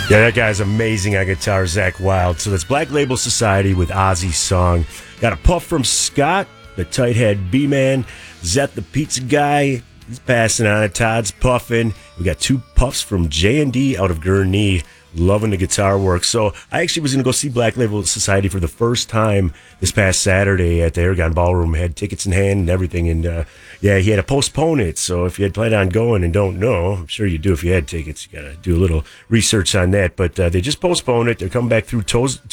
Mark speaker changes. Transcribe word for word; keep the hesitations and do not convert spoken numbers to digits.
Speaker 1: Yeah, that guy's amazing on guitar, Zach Wild. So that's Black Label Society with Ozzy's song. Got a puff from Scott, the tight head B-man. Zet, the pizza guy, he's passing on it. Todd's puffing. We got two puffs from J and D out of Gurnee. Loving the guitar work. So I actually was going to go see Black Label Society for the first time this past Saturday at the Aragon Ballroom. Had tickets in hand and everything. And uh, yeah, he had to postpone it. So if you had planned on going and don't know, I'm sure you do if you had tickets. You got to do a little research on that. But uh, they just postponed it. They're coming back through